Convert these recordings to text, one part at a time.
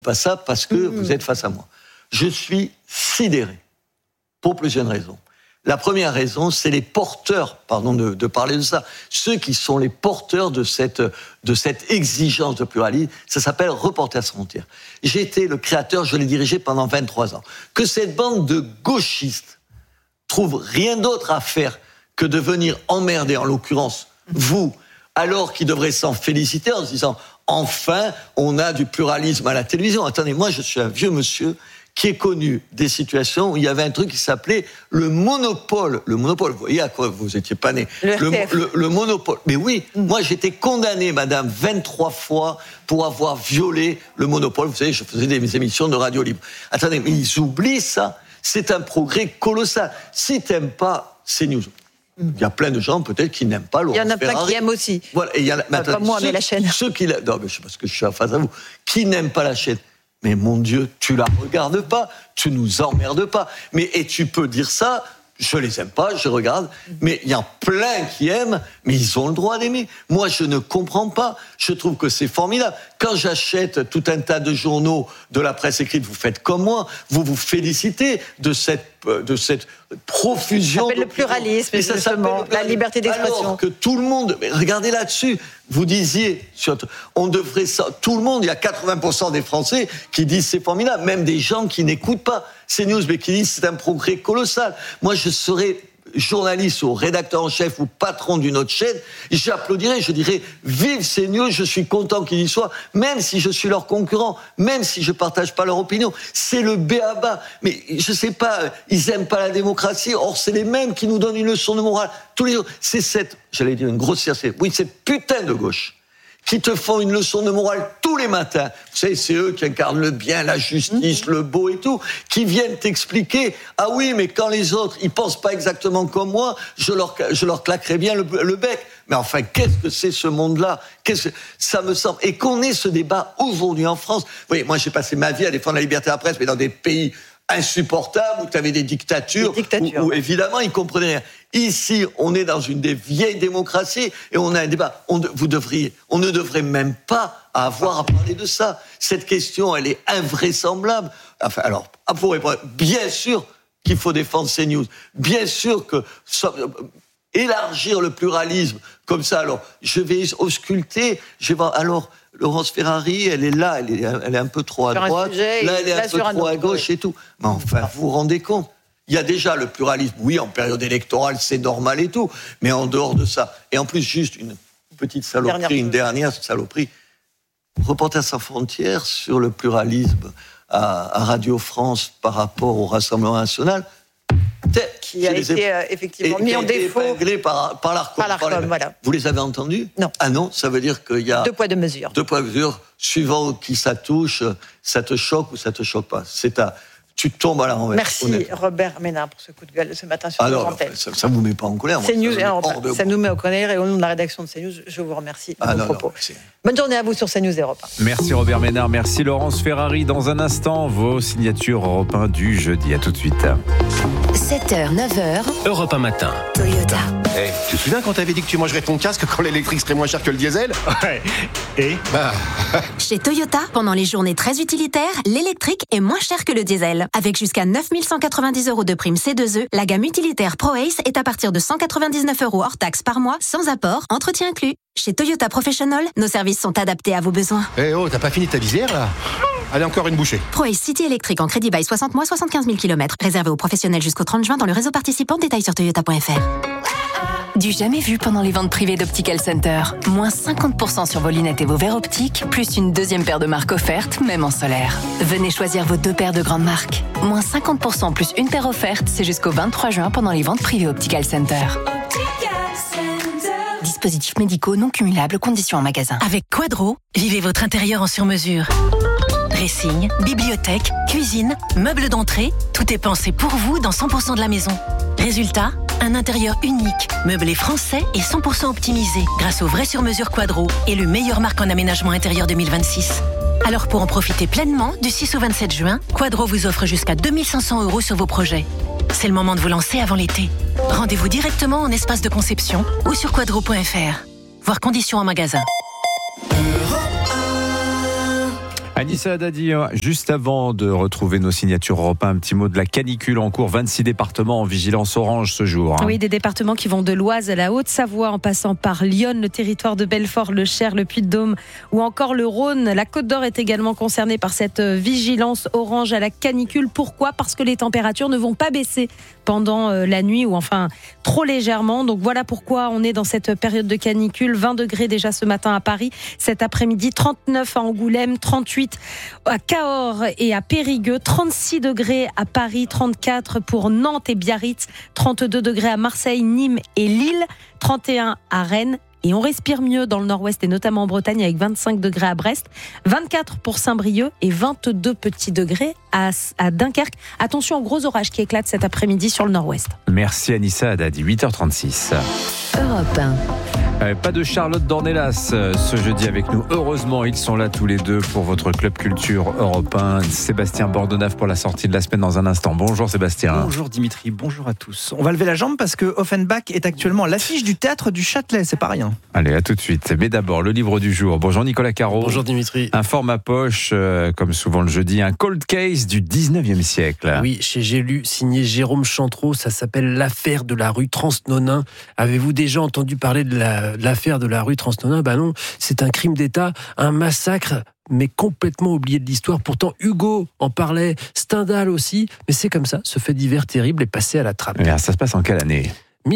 Pas ça parce que vous êtes face à moi. Je suis sidéré pour plusieurs raisons. La première raison, c'est les porteurs, pardon de parler de ça, ceux qui sont les porteurs de cette exigence de pluralisme. Ça s'appelle Reporters sans frontières. J'ai été le créateur, je l'ai dirigé pendant 23 ans. Que cette bande de gauchistes trouve rien d'autre à faire que de venir emmerder, en l'occurrence, vous, alors qu'ils devraient s'en féliciter en se disant « Enfin, on a du pluralisme à la télévision ». Attendez, moi, je suis un vieux monsieur qui est connu des situations où il y avait un truc qui s'appelait le monopole. Le monopole, vous voyez à quoi vous étiez pas né. Le monopole. Mais oui, moi j'étais condamné, madame, 23 fois pour avoir violé le monopole. Vous savez, je faisais des émissions de radio libre. Attendez, mais ils oublient ça. C'est un progrès colossal. Si t'aimes pas CNews, il y a plein de gens peut-être qui n'aiment pas Laurence Ferrari. Il y en a plein qui aiment aussi. Voilà, et il y en a, pas moi, mais la chaîne. Non, mais je sais pas ce que je suis en face à vous. Qui n'aiment pas la chaîne? Mais mon Dieu, tu la regardes pas, tu nous emmerdes pas. Et tu peux dire ça, je les aime pas, je regarde, mais il y a plein qui aiment, mais ils ont le droit d'aimer. Moi, je ne comprends pas. Je trouve que c'est formidable. Quand j'achète tout un tas de journaux de la presse écrite, vous faites comme moi, vous vous félicitez de cette profusion. Ça s'appelle le pluralisme, et ça justement, la liberté d'expression. Alors que tout le monde, mais regardez là-dessus, vous disiez, on devrait ça, tout le monde, il y a 80% des Français qui disent c'est formidable, même des gens qui n'écoutent pas CNews, mais qui disent c'est un progrès colossal. Moi, je serais journaliste ou rédacteur en chef ou patron d'une autre chaîne, j'applaudirais, je dirais vive CNews, je suis content qu'ils y soient, même si je suis leur concurrent, même si je partage pas leur opinion. C'est le b.a.-ba. Mais je sais pas, ils aiment pas la démocratie, or c'est les mêmes qui nous donnent une leçon de morale tous les jours. C'est cette, j'allais dire une grossièreté, oui, cette putain de gauche qui te font une leçon de morale tous les matins. Vous savez, c'est eux qui incarnent le bien, la justice, le beau et tout, qui viennent t'expliquer, ah oui, mais quand les autres, ils pensent pas exactement comme moi, je leur claquerai bien le bec. Mais enfin, qu'est-ce que c'est ce monde-là? Ça me semble, et qu'on ait ce débat aujourd'hui en France. Vous voyez, moi, j'ai passé ma vie à défendre la liberté de la presse, mais dans des pays insupportable, où tu avais des dictatures, où évidemment, ils ne comprenaient rien. Ici, on est dans une des vieilles démocraties et on a un débat. On ne devrait même pas avoir à parler de ça. Cette question, elle est invraisemblable. Enfin, alors, pour répondre, bien sûr qu'il faut défendre CNews. Bien sûr que élargir le pluralisme comme ça. Alors, je vais ausculter, je vais voir. Alors, Laurence Ferrari, elle est là, elle est un peu trop à droite. Là, elle est un peu trop à gauche et tout. Mais enfin, vous vous rendez compte? Il y a déjà le pluralisme, oui, en période électorale, c'est normal et tout. Mais en dehors de ça, et en plus, juste une petite saloperie, une dernière saloperie. Reporters sans frontières sur le pluralisme à Radio France par rapport au Rassemblement national, qui a été effectivement mis en défaut par l'ARCOM. Voilà. Vous les avez entendus? Non. Ah non, ça veut dire qu'il y a... Deux poids, deux mesures. Deux poids, deux mesures, suivant qui ça touche, ça te choque ou ça te choque pas. Tu tombes à la renverse. Merci honnêtement. Robert Ménard pour ce coup de gueule de ce matin sur nos antennes. Ça ne vous met pas en colère. CNews, ça nous met en colère et au nom de la rédaction de CNews, je vous remercie de vos propos. Bonne journée à vous sur CNews Europe 1. Merci Robert Ménard, merci Laurence Ferrari. Dans un instant, vos signatures Europe 1 du jeudi. À tout de suite. 7h, 9h. Europe 1 matin. Toyota. Hey, tu te souviens quand t'avais dit que tu mangerais ton casque quand l'électrique serait moins cher que le diesel? Ouais. Et Chez Toyota, pendant les journées très utilitaires, l'électrique est moins cher que le diesel. Avec jusqu'à 9 190 € de prime C2E, la gamme utilitaire ProAce est à partir de 199 € hors taxe par mois, sans apport, entretien inclus. Chez Toyota Professional, nos services sont adaptés à vos besoins. Eh oh, t'as pas fini ta visière là? Allez, encore une bouchée. ProAce City électrique en crédit bail 60 mois, 75 000 km. Réservé aux professionnels jusqu'au 30 juin dans le réseau participant. Détails sur toyota.fr. Du jamais vu pendant les ventes privées d'Optical Center. Moins 50% sur vos lunettes et vos verres optiques, plus une deuxième paire de marques offerte, même en solaire. Venez choisir vos deux paires de grandes marques. Moins 50% plus une paire offerte, c'est jusqu'au 23 juin pendant les ventes privées Optical Center. Dispositifs médicaux non cumulables, conditions en magasin. Avec Quadro, vivez votre intérieur en sur-mesure. Dressing, bibliothèque, cuisine, meubles d'entrée, tout est pensé pour vous dans 100% de la maison. Résultat, un intérieur unique, meublé français et 100% optimisé grâce au vrai sur-mesure Quadro, élu meilleure marque en aménagement intérieur 2026. Alors pour en profiter pleinement, du 6 au 27 juin, Quadro vous offre jusqu'à 2 500 € sur vos projets. C'est le moment de vous lancer avant l'été. Rendez-vous directement en espace de conception ou sur quadro.fr. Voir conditions en magasin. Anissa Haddadi, juste avant de retrouver nos signatures Europe 1, un petit mot de la canicule en cours. 26 départements en vigilance orange ce jour. Oui, des départements qui vont de l'Oise à la Haute-Savoie en passant par Lyon, le territoire de Belfort, le Cher, le Puy-de-Dôme ou encore le Rhône. La Côte d'Or est également concernée par cette vigilance orange à la canicule. Pourquoi ? Parce que les températures ne vont pas baisser pendant la nuit ou enfin trop légèrement. Donc voilà pourquoi on est dans cette période de canicule. 20 degrés déjà ce matin à Paris. Cet après-midi, 39 à Angoulême, 38 à Cahors et à Périgueux, 36 degrés à Paris, 34 pour Nantes et Biarritz, 32 degrés à Marseille, Nîmes et Lille, 31 à Rennes. Et on respire mieux dans le nord-ouest et notamment en Bretagne avec 25 degrés à Brest, 24 pour Saint-Brieuc et 22 petits degrés à Dunkerque. Attention aux gros orages qui éclatent cet après-midi sur le nord-ouest. Merci Anissa Haddadi, 8h36. Europe 1. Pas de Charlotte Dornelas ce jeudi avec nous. Heureusement, ils sont là tous les deux pour votre Club Culture Europe 1. Sébastien Bordenave pour la sortie de la semaine dans un instant. Bonjour Sébastien. Bonjour Dimitri, bonjour à tous. On va lever la jambe parce que Offenbach est actuellement à l'affiche du théâtre du Châtelet, c'est pas rien. Allez, à tout de suite. Mais d'abord, le livre du jour. Bonjour Nicolas Caro. Bonjour Dimitri. Un format poche, comme souvent le jeudi, un cold case du 19e siècle. Oui, chez J'ai lu, signé Jérôme Chantreau, ça s'appelle l'affaire de la rue Transnonain. Avez-vous déjà entendu parler de l'affaire de la rue Transnonain ? Ben non, c'est un crime d'État, un massacre, mais complètement oublié de l'histoire. Pourtant, Hugo en parlait, Stendhal aussi, mais c'est comme ça, ce fait divers terrible est passé à la trappe. Mais ça se passe en quelle année ?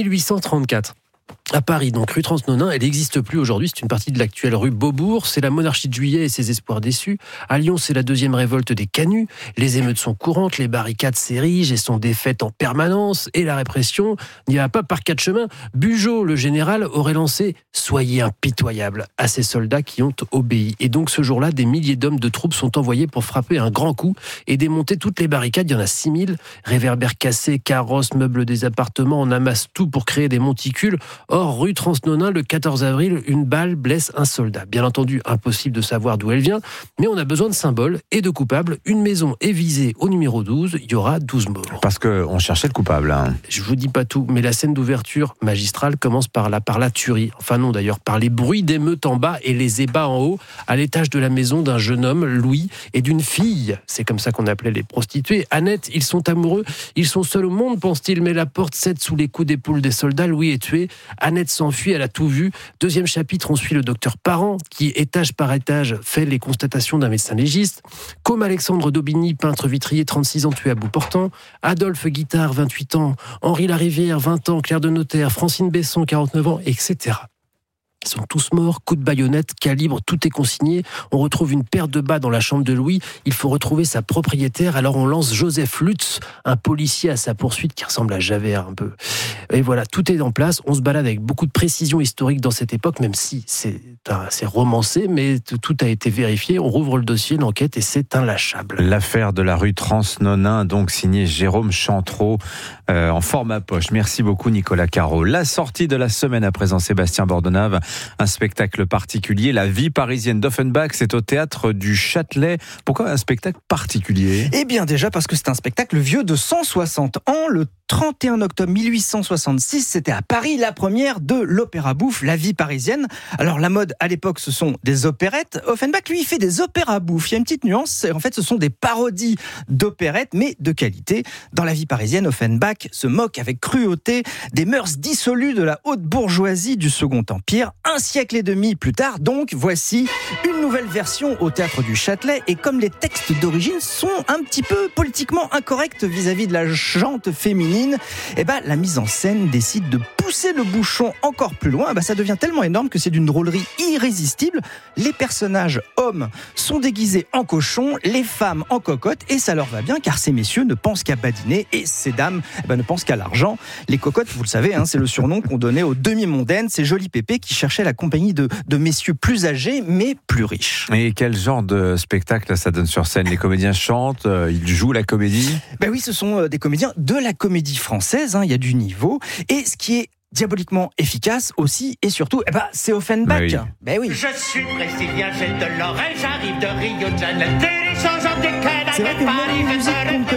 1834. À Paris, donc rue Transnonain, elle n'existe plus aujourd'hui, c'est une partie de l'actuelle rue Beaubourg, c'est la monarchie de Juillet et ses espoirs déçus. À Lyon, c'est la deuxième révolte des Canuts, les émeutes sont courantes, les barricades s'érigent et sont défaites en permanence, et la répression n'y va pas par quatre chemins. Bugeaud, le général, aurait lancé « Soyez impitoyables » à ces soldats qui ont obéi. Et donc ce jour-là, des milliers d'hommes de troupes sont envoyés pour frapper un grand coup et démonter toutes les barricades, il y en a 6000, réverbères cassés, carrosses, meubles des appartements, on amasse tout pour créer des monticules. Or, rue Transnonain, le 14 avril, une balle blesse un soldat. Bien entendu, impossible de savoir d'où elle vient, mais on a besoin de symboles et de coupables. Une maison est visée au numéro 12, il y aura 12 morts. Parce qu'on cherchait le coupable. Hein. Je vous dis pas tout, mais la scène d'ouverture magistrale commence par la tuerie. Enfin non d'ailleurs, par les bruits d'émeutes en bas et les ébats en haut, à l'étage de la maison d'un jeune homme, Louis, et d'une fille. C'est comme ça qu'on appelait les prostituées. Annette, ils sont amoureux, ils sont seuls au monde, pense-t-il, mais la porte cède sous les coups d'épaule des soldats. Louis est tué. Annette s'enfuit, elle a tout vu. Deuxième chapitre, on suit le docteur Parent, qui, étage par étage, fait les constatations d'un médecin légiste. Comme Alexandre Daubigny, peintre vitrier, 36 ans, tué à bout portant. Adolphe Guittard, 28 ans. Henri Larivière, 20 ans. Claire de Notaire, Francine Besson, 49 ans, etc. Ils sont tous morts, coup de baïonnette, calibre, tout est consigné. On retrouve une paire de bas dans la chambre de Louis. Il faut retrouver sa propriétaire. Alors on lance Joseph Lutz, un policier à sa poursuite qui ressemble à Javert un peu. Et voilà, tout est en place. On se balade avec beaucoup de précision historique dans cette époque, même si c'est romancé, mais tout a été vérifié. On rouvre le dossier, l'enquête, et c'est inlâchable. L'affaire de la rue Transnonain, donc signé Jérôme Chantreau, en format poche. Merci beaucoup Nicolas Caro. La sortie de la semaine à présent, Sébastien Bordenave. Un spectacle particulier, La vie parisienne d'Offenbach, c'est au théâtre du Châtelet. Pourquoi un spectacle particulier ? Eh bien déjà parce que c'est un spectacle vieux de 160 ans. Le 31 octobre 1866, c'était à Paris la première de l'opéra bouffe, La vie parisienne. Alors la mode à l'époque, ce sont des opérettes. Offenbach, lui, il fait des opéras bouffe. Il y a une petite nuance, en fait ce sont des parodies d'opérettes, mais de qualité. Dans La vie parisienne, Offenbach se moque avec cruauté des mœurs dissolues de la haute bourgeoisie du Second Empire. Un siècle et demi plus tard, donc, voici une nouvelle version au théâtre du Châtelet. Et comme les textes d'origine sont un petit peu politiquement incorrects vis-à-vis de la gente féminine, la mise en scène décide de pousser le bouchon encore plus loin. Ça devient tellement énorme que c'est d'une drôlerie irrésistible. Les personnages hommes sont déguisés en cochons, les femmes en cocottes, et ça leur va bien car ces messieurs ne pensent qu'à badiner et ces dames ne pensent qu'à l'argent. Les cocottes, vous le savez, c'est le surnom qu'on donnait aux demi-mondaines, ces jolis pépés qui cherchaient la compagnie de messieurs plus âgés mais plus riches. Et quel genre de spectacle ça donne sur scène ? Les comédiens chantent, ils jouent la comédie ? Oui, ce sont des comédiens de la comédie française, il y a du niveau. Et ce qui est diaboliquement efficace aussi et surtout, c'est Offenbach. Oui. Je suis brésilien, j'ai de l'oreille, j'arrive de Rio de Janeiro, des changeants des cannes. C'est vrai que même une musique qu'on ne connaît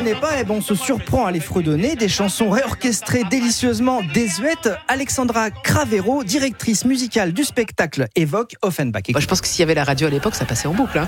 connaît pas, on se surprend à les fredonner. Des chansons réorchestrées délicieusement désuètes. Alexandra Cravero, directrice musicale du spectacle, évoque Offenbach. Je pense que s'il y avait la radio à l'époque, ça passait en boucle.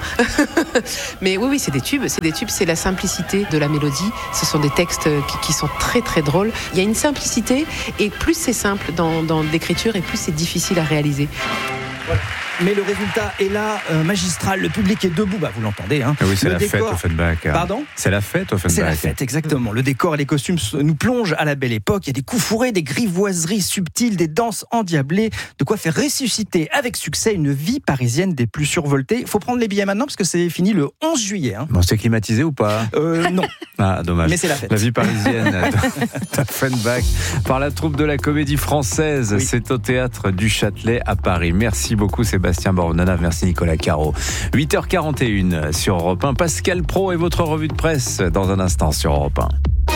Mais oui, c'est des tubes. C'est la simplicité de la mélodie. Ce sont des textes qui sont très très drôles. Il y a une simplicité, et plus c'est simple dans l'écriture, et plus c'est difficile à réaliser. Voilà. Mais le résultat est là, magistral. Le public est debout, vous l'entendez. Oui, c'est fête, Offenbach. Pardon ? C'est la fête, Offenbach. C'est la fête, exactement. Le décor et les costumes nous plongent à la belle époque. Il y a des coups fourrés, des grivoiseries subtiles, des danses endiablées. De quoi faire ressusciter avec succès une vie parisienne des plus survoltées. Il faut prendre les billets maintenant parce que c'est fini le 11 juillet. Bon, c'est climatisé ou pas ? Non. Ah, dommage. Mais c'est la fête. La vie parisienne d'Offenbach par la troupe de la Comédie Française. Oui. C'est au Théâtre du Châtelet à Paris. Merci beaucoup, Sébastien Bordona, merci Nicolas Caro. 8h41 sur Europe 1. Pascal Praud et votre revue de presse dans un instant sur Europe 1.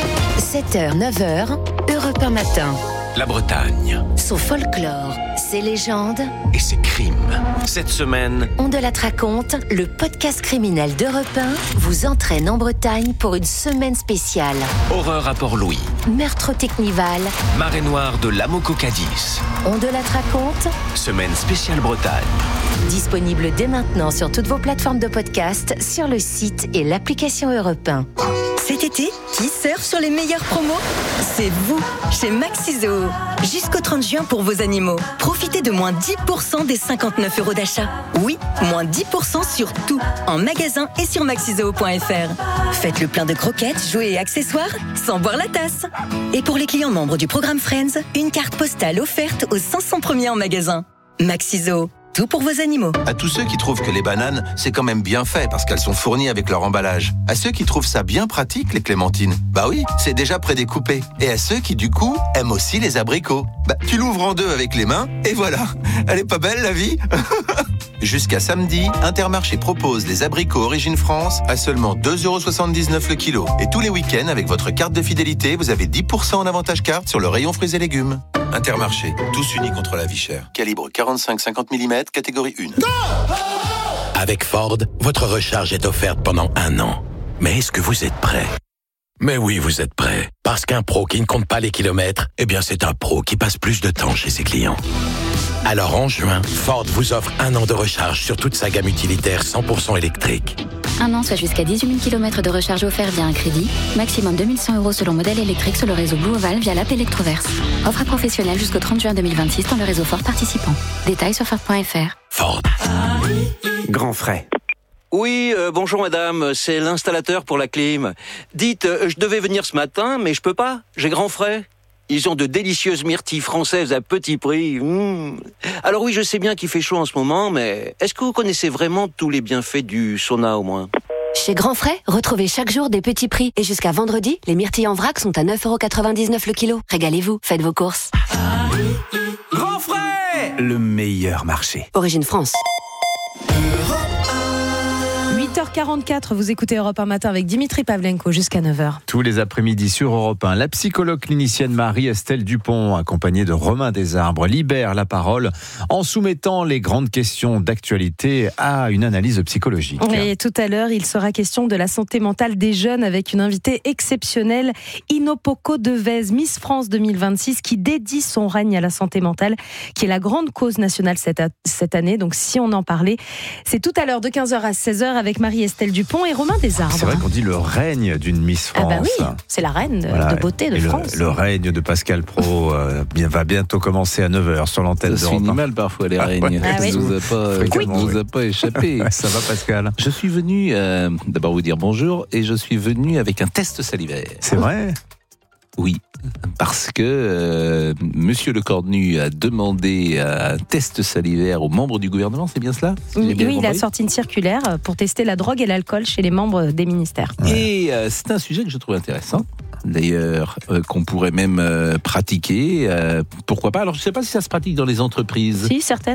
7h, 9h, Europe 1 matin. La Bretagne. Son folklore, ses légendes et ses crimes. Cette semaine, On de la raconte, le podcast criminel d'Europe 1 vous entraîne en Bretagne pour une semaine spéciale. horreur à Port-Louis. Meurtre au Technival. Marée noire de l'Amoco-Cadiz. On de la raconte. Semaine spéciale Bretagne. Disponible dès maintenant sur toutes vos plateformes de podcast, sur le site et l'application Europe 1. Cet été, qui surfe sur les meilleures promos ? C'est vous, chez Maxizo. Jusqu'au 30 juin pour vos animaux. Profitez de moins 10% des 59 € d'achat. Oui, moins 10% sur tout, en magasin et sur maxizoo.fr. Faites le plein de croquettes, jouets et accessoires, sans boire la tasse. Et pour les clients membres du programme Friends, une carte postale offerte aux 500 premiers en magasin. Maxizo. Tout pour vos animaux. À tous ceux qui trouvent que les bananes, c'est quand même bien fait parce qu'elles sont fournies avec leur emballage. À ceux qui trouvent ça bien pratique, les clémentines. Bah oui, c'est déjà prédécoupé. Et à ceux qui, du coup, aiment aussi les abricots. Tu l'ouvres en deux avec les mains, et voilà. Elle est pas belle, la vie ? Jusqu'à samedi, Intermarché propose les abricots Origine France à seulement 2,79 € le kilo. Et tous les week-ends, avec votre carte de fidélité, vous avez 10% en avantage carte sur le rayon fruits et légumes. Intermarché, tous unis contre la vie chère. Calibre 45-50 mm, catégorie 1. Avec Ford, votre recharge est offerte pendant 1 an. Mais est-ce que vous êtes prêt ? Mais oui, vous êtes prêt. Parce qu'un pro qui ne compte pas les kilomètres, c'est un pro qui passe plus de temps chez ses clients. Alors en juin, Ford vous offre 1 an de recharge sur toute sa gamme utilitaire 100% électrique. 1 an, soit jusqu'à 18 000 km de recharge offert via un crédit. Maximum 2100 € selon modèle électrique sur le réseau Blue Oval via l'app Electroverse. Offre à professionnels jusqu'au 30 juin 2026 dans le réseau Ford participant. Détails sur Ford.fr. Ford. Grand frais. Oui, bonjour madame, c'est l'installateur pour la clim. Dites, je devais venir ce matin, mais je peux pas, j'ai grand frais. Ils ont de délicieuses myrtilles françaises à petit prix. Alors oui, je sais bien qu'il fait chaud en ce moment, mais est-ce que vous connaissez vraiment tous les bienfaits du sauna au moins ? Chez Grand Frais, retrouvez chaque jour des petits prix. Et jusqu'à vendredi, les myrtilles en vrac sont à 9,99 € le kilo. Régalez-vous, faites vos courses. Grand frais, le meilleur marché. Origine France. 8h44, vous écoutez Europe 1 matin avec Dimitri Pavlenko jusqu'à 9h. Tous les après-midi sur Europe 1, la psychologue clinicienne Marie-Estelle Dupont, accompagnée de Romain Desarbres, libère la parole en soumettant les grandes questions d'actualité à une analyse psychologique. Et tout à l'heure, il sera question de la santé mentale des jeunes avec une invitée exceptionnelle, Inopoko Devez, Miss France 2026, qui dédie son règne à la santé mentale, qui est la grande cause nationale cette année. Donc si on en parlait, c'est tout à l'heure de 15h à 16h avec Marie-Estelle Dupont et Romain Desarbres. C'est vrai qu'on dit le règne d'une Miss France. Ah bah oui, c'est la reine de beauté de France. Le règne de Pascal Praud va bientôt commencer à 9h sur l'antenne de d'Europe 1. Ça finit mal parfois les règnes. Oui. Vous a pas échappé. Ça va Pascal ? Je suis venu d'abord vous dire bonjour et je suis venu avec un test salivaire. C'est vrai ? Oui, parce que Monsieur Lecornu a demandé un test salivaire aux membres du gouvernement, c'est bien cela ? Oui, il a sorti une circulaire pour tester la drogue et l'alcool chez les membres des ministères. Et c'est un sujet que je trouve intéressant. D'ailleurs, qu'on pourrait même pratiquer. Pourquoi pas ? Alors, je ne sais pas si ça se pratique dans les entreprises. Si, certaines, ouais.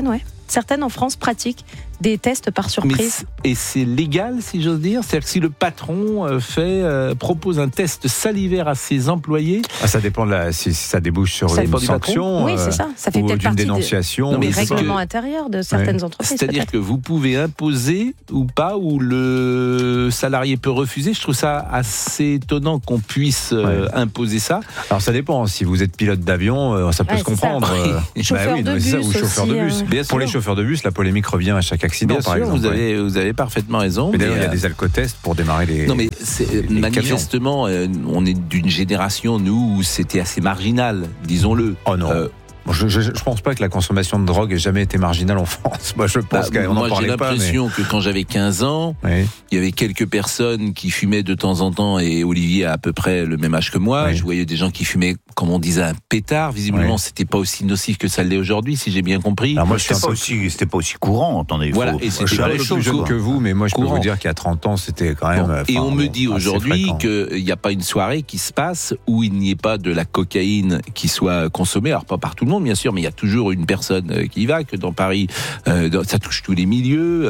certaines en France pratiquent des tests par surprise. Et c'est légal, si j'ose dire? C'est-à-dire que si le patron propose un test salivaire à ses employés... ça dépend si ça débouche sur une sanction, oui, c'est ça. Ça fait peut-être d'une dénonciation. des règlements intérieurs de certaines entreprises. C'est-à-dire que vous pouvez imposer ou pas, ou le salarié peut refuser. Je trouve ça assez étonnant qu'on puisse imposer ça. Alors ça dépend. Si vous êtes pilote d'avion, ça peut se comprendre. Chauffeur de bus ou chauffeur de bus. Pour les chauffeurs de bus, la polémique revient à chaque accident, par exemple. Vous avez parfaitement raison. Mais d'ailleurs, il y a des alcotests pour démarrer les. Non, mais manifestement, on est d'une génération, nous, où c'était assez marginal, disons-le. Oh non. Je ne pense pas que la consommation de drogue ait jamais été marginale en France. Moi, je pense qu'on n'en parlait pas. J'ai l'impression que quand j'avais 15 ans, il y avait quelques personnes qui fumaient de temps en temps, et Olivier a à peu près le même âge que moi. Je voyais des gens qui fumaient, comme on disait, un pétard. Visiblement, c'était pas aussi nocif que ça l'est aujourd'hui, si j'ai bien compris. Alors moi, c'était pas aussi courant. Attendez, voilà. Et je suis un peu plus jeune que vous, mais moi, je peux vous dire qu'il y a 30 ans, c'était quand même. Et on me dit aujourd'hui qu'il n'y a pas une soirée qui se passe où il n'y ait pas de la cocaïne qui soit consommée. Alors pas par tout le monde, bien sûr, mais il y a toujours une personne qui y va, que dans Paris, ça touche tous les milieux,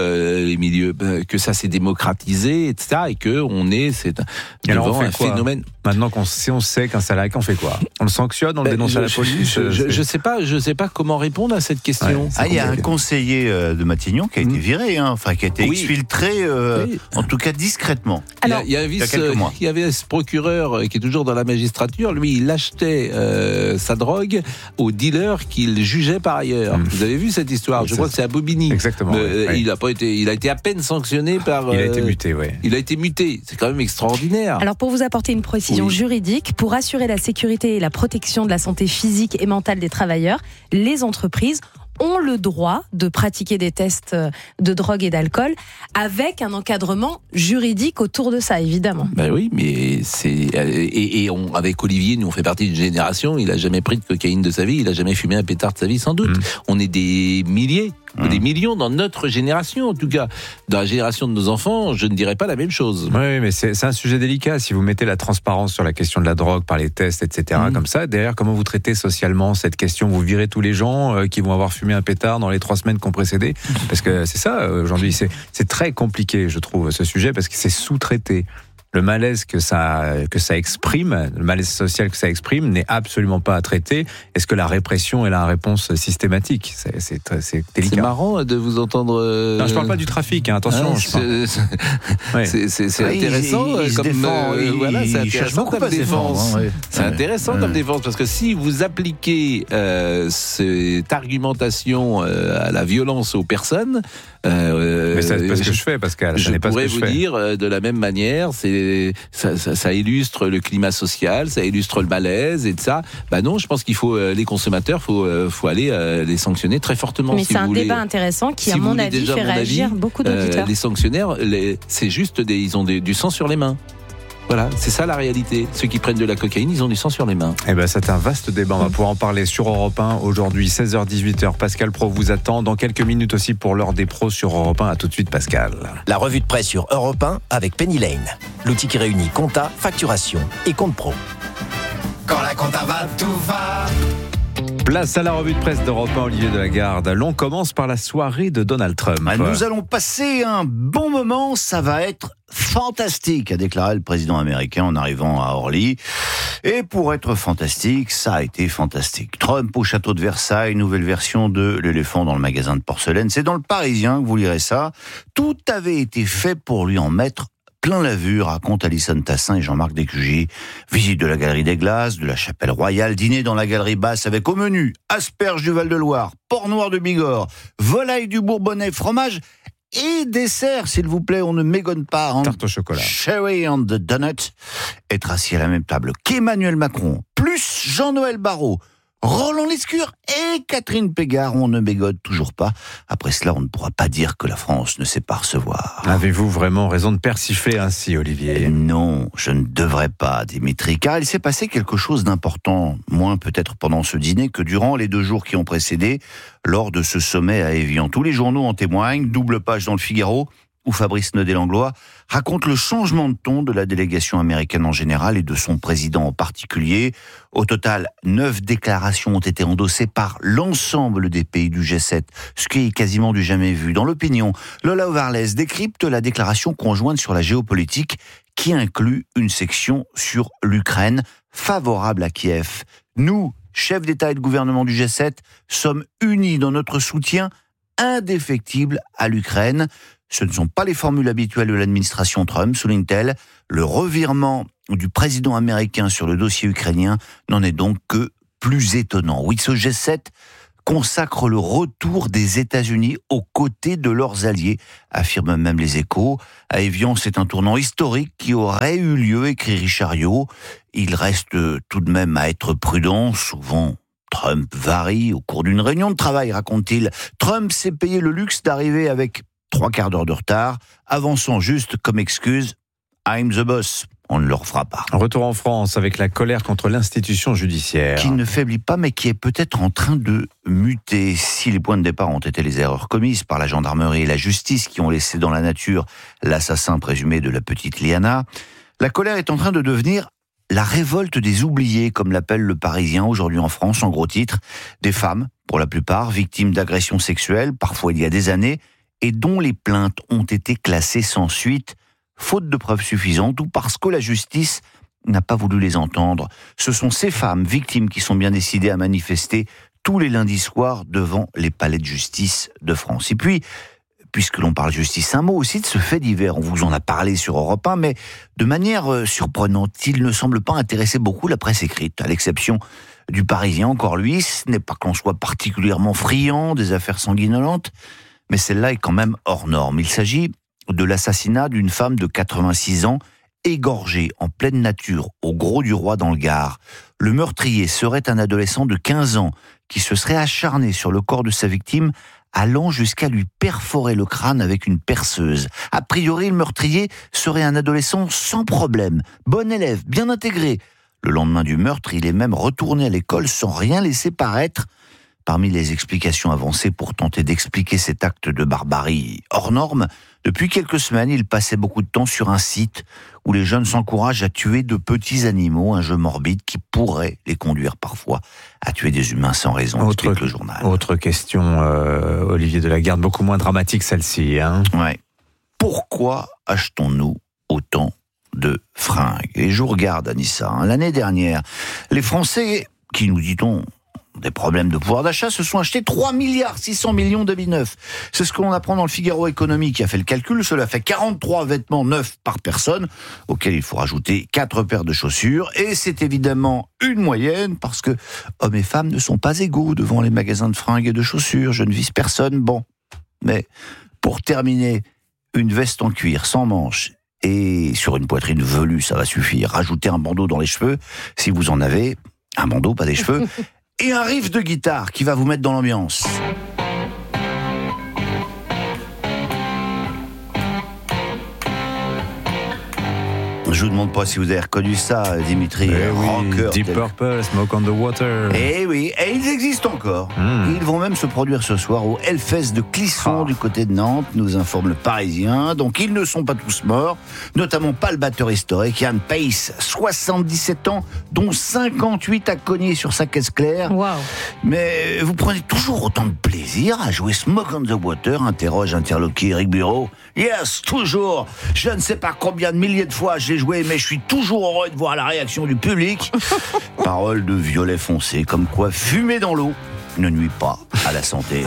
que ça s'est démocratisé, etc., et que c'est devant un phénomène. Maintenant qu'on sait qu'un salarié, on fait quoi? On le sanctionne, on le dénonce à la police? Je sais pas comment répondre à cette question. Il y a un conseiller de Matignon qui a été viré, qui a été exfiltré, en tout cas discrètement. Alors, il y avait ce procureur qui est toujours dans la magistrature. Lui, il achetait sa drogue aux dealers qu'il jugeait par ailleurs. Vous avez vu cette histoire? Je crois que c'est à Bobigny. Exactement. Il a été à peine sanctionné par. Il a été muté, Il a été muté. C'est quand même extraordinaire. Alors, pour vous apporter une précision juridique, pour assurer la sécurité et la protection de la santé physique et mentale des travailleurs, les entreprises ont le droit de pratiquer des tests de drogue et d'alcool avec un encadrement juridique autour de ça, évidemment. Oui, mais avec Olivier, nous on fait partie d'une génération, il a jamais pris de cocaïne de sa vie, il a jamais fumé un pétard de sa vie, sans doute. On est des milliers, des millions dans notre génération, en tout cas. Dans la génération de nos enfants, je ne dirais pas la même chose. Oui, mais c'est un sujet délicat. Si vous mettez la transparence sur la question de la drogue par les tests, etc., comme ça, derrière, comment vous traitez socialement cette question? Vous virez tous les gens qui vont avoir fumé un pétard dans les 3 semaines qui ont précédé? Parce que c'est ça, aujourd'hui, c'est très compliqué, je trouve, ce sujet, parce que c'est sous-traité. Le malaise que ça exprime, le malaise social que ça exprime n'est absolument pas à traiter. Est-ce que la répression est la réponse systématique? C'est délicat. C'est marrant de vous entendre... Non, je parle pas du trafic, attention. C'est intéressant c'est intéressant comme défense. C'est intéressant comme défense, parce que si vous appliquez cette argumentation à la violence aux personnes... mais c'est pas ce que je fais, Pascal. Je pourrais vous dire de la même manière, ça illustre le climat social, ça illustre le malaise et de ça. Non, je pense qu'il faut les consommateurs, faut aller les sanctionner très fortement. Mais c'est un débat intéressant qui, à mon avis, fait réagir beaucoup d'auditeurs. Les sanctionnaires, c'est juste ils ont du sang sur les mains. Voilà, c'est ça la réalité. Ceux qui prennent de la cocaïne, ils ont du sang sur les mains. C'est un vaste débat. On va pouvoir en parler sur Europe 1 aujourd'hui, 16h-18h. Pascal Pro vous attend dans quelques minutes aussi pour l'heure des pros sur Europe 1. À tout de suite, Pascal. La revue de presse sur Europe 1 avec Penny Lane. L'outil qui réunit compta, facturation et compte pro. Quand la compta va, tout va. Place à la revue de presse d'Europe 1, Olivier Delagarde. L'on commence par la soirée de Donald Trump. Nous allons passer un bon moment, ça va être fantastique, a déclaré le président américain en arrivant à Orly. Et pour être fantastique, ça a été fantastique. Trump au château de Versailles, nouvelle version de l'éléphant dans le magasin de porcelaine. C'est dans le Parisien que vous lirez ça. Tout avait été fait pour lui en mettre plein la vue, raconte Alison Tassin et Jean-Marc Descugier. Visite de la Galerie des Glaces, de la Chapelle Royale, dîner dans la Galerie Basse avec au menu asperges du Val-de-Loire, porc noir de Bigorre, volaille du Bourbonnais, fromage et dessert, s'il vous plaît, on ne mégonne pas. Tarte au chocolat. Cherry on the donut. Être assis à la même table qu'Emmanuel Macron, plus Jean-Noël Barrot, Roland Lescure et Catherine Pégard, on ne mégode toujours pas. Après cela, on ne pourra pas dire que la France ne sait pas recevoir. Avez-vous vraiment raison de persifler ainsi, Olivier? Non, je ne devrais pas, Dimitri, car il s'est passé quelque chose d'important, moins peut-être pendant ce dîner que durant les 2 jours qui ont précédé, lors de ce sommet à Évian. Tous les journaux en témoignent, double page dans le Figaro. où Fabrice Naudet-Langlois raconte le changement de ton de la délégation américaine en général et de son président en particulier. Au total, 9 déclarations ont été endossées par l'ensemble des pays du G7, ce qui est quasiment du jamais vu. Dans l'opinion, Lola Ovarlez décrypte la déclaration conjointe sur la géopolitique qui inclut une section sur l'Ukraine favorable à Kiev. Nous, chefs d'État et de gouvernement du G7, sommes unis dans notre soutien indéfectible à l'Ukraine. Ce ne sont pas les formules habituelles de l'administration Trump, souligne-t-elle. Le revirement du président américain sur le dossier ukrainien n'en est donc que plus étonnant. Oui, ce G7 consacre le retour des États-Unis aux côtés de leurs alliés, affirment même les Échos. À Évian, c'est un tournant historique qui aurait eu lieu, écrit Richard Yo. Il reste tout de même à être prudent, souvent Trump varie au cours d'une réunion de travail, raconte-t-il. Trump s'est payé le luxe d'arriver avec 3 quarts d'heure de retard, avançant juste comme excuse « I'm the boss ». On ne le refera pas. Retour en France avec la colère contre l'institution judiciaire. Qui ne faiblit pas, mais qui est peut-être en train de muter. Si les points de départ ont été les erreurs commises par la gendarmerie et la justice qui ont laissé dans la nature l'assassin présumé de la petite Liana, la colère est en train de devenir la révolte des oubliés, comme l'appelle le Parisien aujourd'hui en France, en gros titre. Des femmes, pour la plupart, victimes d'agressions sexuelles, parfois il y a des années, et dont les plaintes ont été classées sans suite, faute de preuves suffisantes ou parce que la justice n'a pas voulu les entendre. Ce sont ces femmes victimes qui sont bien décidées à manifester tous les lundis soirs devant les palais de justice de France. Et puis, puisque l'on parle justice, un mot aussi de ce fait divers. On vous en a parlé sur Europe 1, mais de manière surprenante, il ne semble pas intéresser beaucoup la presse écrite, à l'exception du Parisien. Encore lui, ce n'est pas qu'on soit particulièrement friand des affaires sanguinolentes, mais celle-là est quand même hors norme. Il s'agit de l'assassinat d'une femme de 86 ans, égorgée en pleine nature au Gros du Roi dans le Gard. Le meurtrier serait un adolescent de 15 ans qui se serait acharné sur le corps de sa victime, allant jusqu'à lui perforer le crâne avec une perceuse. A priori, le meurtrier serait un adolescent sans problème, bon élève, bien intégré. Le lendemain du meurtre, il est même retourné à l'école sans rien laisser paraître. Parmi les explications avancées pour tenter d'expliquer cet acte de barbarie hors norme, depuis quelques semaines, il passait beaucoup de temps sur un site où les jeunes s'encouragent à tuer de petits animaux, un jeu morbide qui pourrait les conduire parfois à tuer des humains sans raison, explique le journal. Autre question, Olivier Delagarde, beaucoup moins dramatique celle-ci. Ouais. Pourquoi achetons-nous autant de fringues? Et je vous regarde, Anissa, l'année dernière, les Français, qui nous dit-on des problèmes de pouvoir d'achat, se sont achetés 3,6 milliards d'habits neufs. C'est ce que l'on apprend dans le Figaro Économie qui a fait le calcul. Cela fait 43 vêtements neufs par personne, auxquels il faut rajouter 4 paires de chaussures. Et c'est évidemment une moyenne, parce que hommes et femmes ne sont pas égaux devant les magasins de fringues et de chaussures. Je ne vise personne, bon. Mais pour terminer, une veste en cuir sans manches et sur une poitrine velue, ça va suffire. Rajoutez un bandeau dans les cheveux, si vous en avez. Un bandeau, pas des cheveux. Et un riff de guitare qui va vous mettre dans l'ambiance. Je vous demande pas si vous avez reconnu ça, Dimitri. Oui, Deep Purple, Smoke on the Water. Eh oui, et ils existent encore. Ils vont même se produire ce soir au Hellfest de Clisson, du côté de Nantes, nous informe le Parisien. Donc ils ne sont pas tous morts, notamment pas le batteur historique, Ian Pace, 77 ans, dont 58 à cogner sur sa caisse claire. Wow. Mais vous prenez toujours autant de plaisir à jouer Smoke on the Water, interroge interloqué Eric Bureau. Yes, toujours. Je ne sais pas combien de milliers de fois j'ai joué, mais je suis toujours heureux de voir la réaction du public. Parole de violet foncé, comme quoi fumer dans l'eau ne nuit pas à la santé.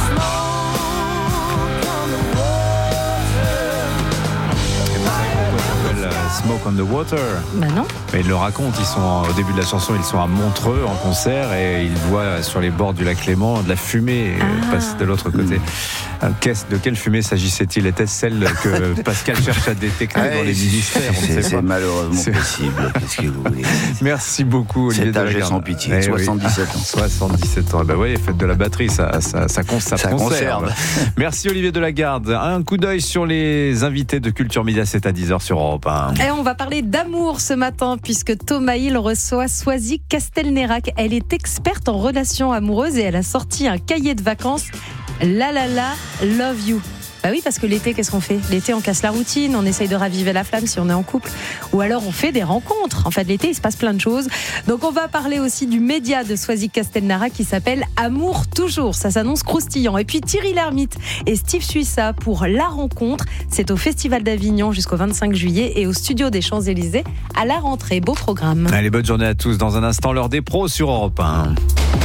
Smoke on the Water. Bah non. Mais ils le racontent, ils sont au début de la chanson, ils sont à Montreux en concert et ils voient sur les bords du lac Léman de la fumée passe de l'autre côté. De quelle fumée s'agissait-il? Était-ce celle que Pascal cherche à détecter dans les ministères? C'est malheureusement possible. Qu'est-ce que vous voulez? Merci beaucoup, Olivier Delagarde. Delagarde. Sans pitié, 77 ans. 77 ans. Ben oui, faites de la batterie, ça conserve. Merci Olivier Delagarde. Un coup d'œil sur les invités de Culture Média, c'est à 10h sur Europe 1. Et on va parler d'amour ce matin puisque Thomas Hill reçoit Swazik Castelnerac. Elle est experte en relations amoureuses et elle a sorti un cahier de vacances. La la la, love you. Bah oui, parce que l'été, qu'est-ce qu'on fait ? L'été, on casse la routine, on essaye de raviver la flamme si on est en couple, ou alors on fait des rencontres. En fait, l'été, il se passe plein de choses. Donc on va parler aussi du média de Soisy Castelnara qui s'appelle Amour toujours. Ça s'annonce croustillant. Et puis Thierry Lhermitte et Steve Suissa pour La Rencontre. C'est au Festival d'Avignon jusqu'au 25 juillet et au Studio des Champs-Élysées à la rentrée. Beau programme. Allez, bonne journée à tous. Dans un instant, l'heure des pros sur Europe 1.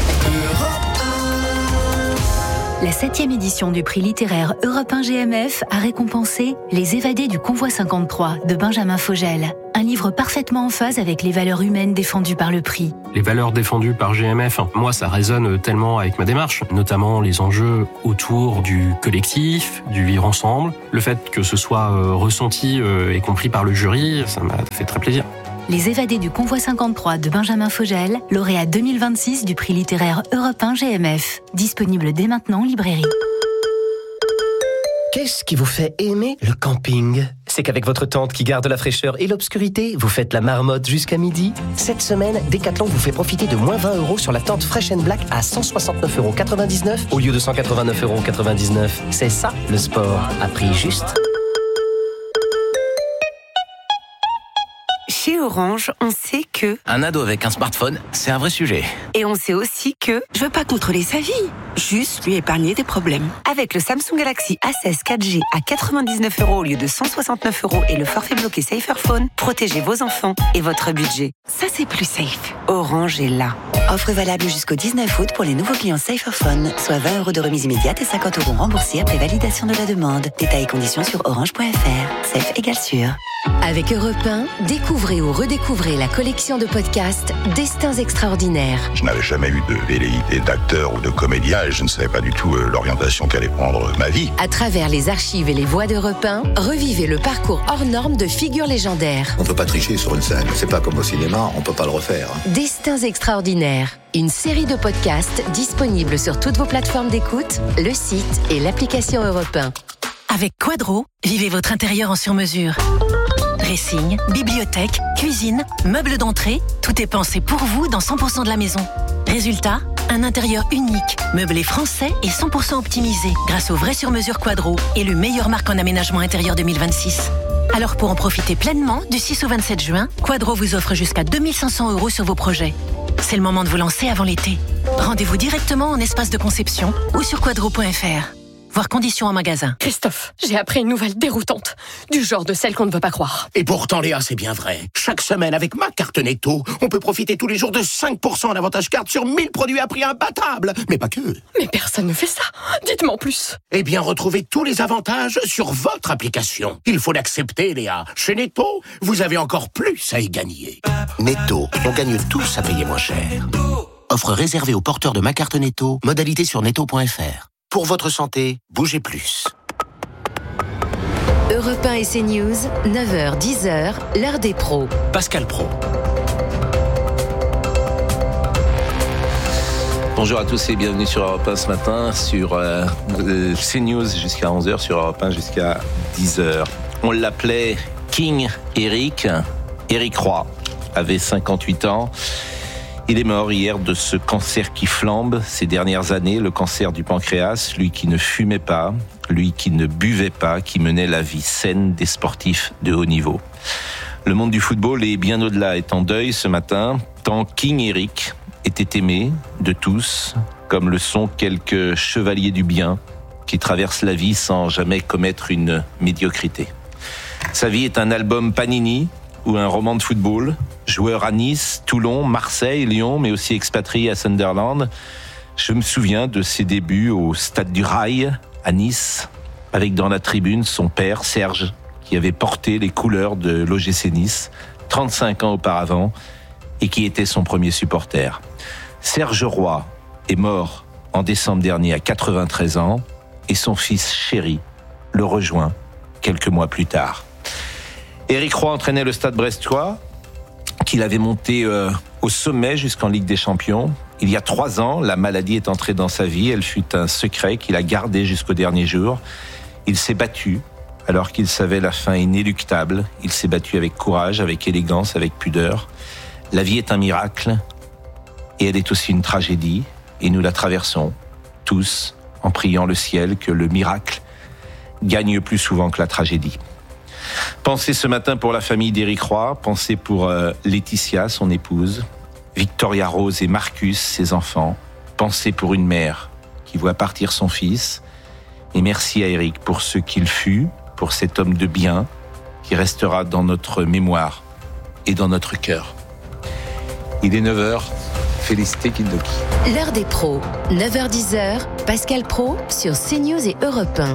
La 7e édition du prix littéraire Europe 1 GMF a récompensé Les évadés du convoi 53 de Benjamin Fogel. Un livre parfaitement en phase avec les valeurs humaines défendues par le prix. Les valeurs défendues par GMF, moi ça résonne tellement avec ma démarche, notamment les enjeux autour du collectif, du vivre ensemble. Le fait que ce soit ressenti et compris par le jury, ça m'a fait très plaisir. Les évadés du convoi 53 de Benjamin Fogel, lauréat 2026 du prix littéraire Europe 1 GMF. Disponible dès maintenant en librairie. Qu'est-ce qui vous fait aimer le camping ? C'est qu'avec votre tente qui garde la fraîcheur et l'obscurité, vous faites la marmotte jusqu'à midi. Cette semaine, Decathlon vous fait profiter de moins 20 € sur la tente Fresh & Black à 169,99 € au lieu de 189,99 €. C'est ça, le sport, à prix juste. Chez Orange, on sait que... Un ado avec un smartphone, c'est un vrai sujet. Et on sait aussi que... Je veux pas contrôler sa vie, juste lui épargner des problèmes. Avec le Samsung Galaxy A16 4G à 99 € au lieu de 169 € et le forfait bloqué Saferphone, protégez vos enfants et votre budget. Ça, c'est plus safe. Orange est là. Offre valable jusqu'au 19 août pour les nouveaux clients Saferphone, soit 20 € de remise immédiate et 50 € remboursés après validation de la demande. Détails et conditions sur orange.fr. Safe égale sûr. Avec Europe 1, découvrez ou redécouvrez la collection de podcasts Destins extraordinaires. Je n'avais jamais eu de velléité d'acteur ou de comédien et je ne savais pas du tout l'orientation qu'allait prendre ma vie. À travers les archives et les voix d'Europe 1, revivez le parcours hors norme de figures légendaires. On ne peut pas tricher sur une scène. C'est pas comme au cinéma, on ne peut pas le refaire. Destins extraordinaires. Une série de podcasts disponibles sur toutes vos plateformes d'écoute, le site et l'application Europe 1. Avec Quadro, vivez votre intérieur en sur-mesure. Dressing, bibliothèque, cuisine, meubles d'entrée, tout est pensé pour vous dans 100% de la maison. Résultat, un intérieur unique, meublé français et 100% optimisé grâce au vrai sur-mesure Quadro, élu meilleure marque en aménagement intérieur 2026. Alors pour en profiter pleinement, du 6 au 27 juin, Quadro vous offre jusqu'à 2500 € sur vos projets. C'est le moment de vous lancer avant l'été. Rendez-vous directement en espace de conception ou sur quadro.fr. Voir conditions en magasin. Christophe, j'ai appris une nouvelle déroutante. Du genre de celle qu'on ne veut pas croire. Et pourtant, Léa, c'est bien vrai. Chaque semaine, avec ma carte Netto, on peut profiter tous les jours de 5% d'avantage carte sur 1000 produits à prix imbattable. Mais pas que. Mais personne ne fait ça. Dites-moi en plus. Eh bien, retrouvez tous les avantages sur votre application. Il faut l'accepter, Léa. Chez Netto, vous avez encore plus à y gagner. Netto, on gagne tous à payer moins cher. Offre réservée aux porteurs de ma carte Netto. Modalité sur netto.fr. Pour votre santé, bougez plus. Europe 1 et CNews, 9h, 10h, l'heure des pros. Pascal Pro. Bonjour à tous et bienvenue sur Europe 1 ce matin, sur CNews jusqu'à 11h, sur Europe 1 jusqu'à 10h. On l'appelait King Eric. Eric Roy avait 58 ans. Il est mort hier de ce cancer qui flambe ces dernières années, le cancer du pancréas, lui qui ne fumait pas, lui qui ne buvait pas, qui menait la vie saine des sportifs de haut niveau. Le monde du football et bien au-delà est en deuil ce matin, tant King Eric était aimé de tous, comme le sont quelques chevaliers du bien qui traversent la vie sans jamais commettre une médiocrité. Sa vie est un album Panini ou un roman de football. Joueur à Nice, Toulon, Marseille, Lyon, mais aussi expatrié à Sunderland. Je me souviens de ses débuts au Stade du Rail, à Nice, avec dans la tribune son père, Serge, qui avait porté les couleurs de l'OGC Nice 35 ans auparavant et qui était son premier supporter. Serge Roy est mort en décembre dernier à 93 ans et son fils chéri le rejoint quelques mois plus tard. Éric Roy entraînait le Stade brestois, qu'il avait monté au sommet jusqu'en Ligue des Champions. Il y a 3 ans, la maladie est entrée dans sa vie. Elle fut un secret qu'il a gardé jusqu'au dernier jour. Il s'est battu alors qu'il savait la fin inéluctable. Il s'est battu avec courage, avec élégance, avec pudeur. La vie est un miracle et elle est aussi une tragédie. Et nous la traversons tous en priant le ciel que le miracle gagne plus souvent que la tragédie. Pensez ce matin pour la famille d'Éric Roy, pensez pour Laetitia, son épouse, Victoria Rose et Marcus, ses enfants, pensez pour une mère qui voit partir son fils, et merci à Éric pour ce qu'il fut, pour cet homme de bien qui restera dans notre mémoire et dans notre cœur. Il est 9h, félicité Kindoki. L'heure des pros, 9h-10h, Pascal Praud sur CNews et Europe 1.